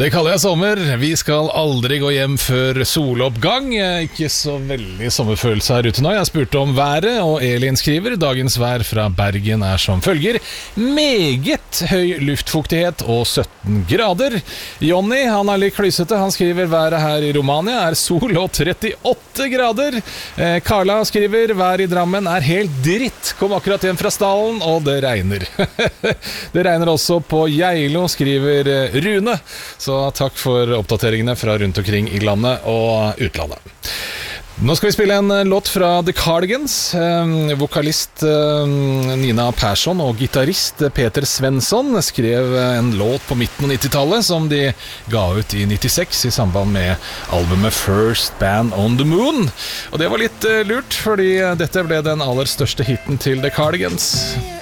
Det kaller jeg sommer. Vi skal aldri gå hjem før soloppgang. Ikke så veldig sommerfølelse her ute nå. Jeg spurte om været, og Elin skriver: dagens vær fra Bergen er som følger: meget høy luftfuktighet og 17 grader. Jonny, han er litt klysete. Han skriver: været her i Romania er sol og 38 grader. Carla skriver: vær i Drammen er helt dritt. Kom akkurat hjem fra stallen, og det regner. Det regner også på Geilo, skriver Rune. Så takk for oppdateringene fra rundt omkring i landet og utlandet. Nå skal vi spille en låt fra The Cardigans. Vokalist Nina Persson og gitarist Peter Svensson skrev en låt på midten av 90-tallet som de ga ut i 96 i samband med albumet First Band on the Moon. Og det var litt lurt, fordi dette ble den aller største hitten til The Cardigans.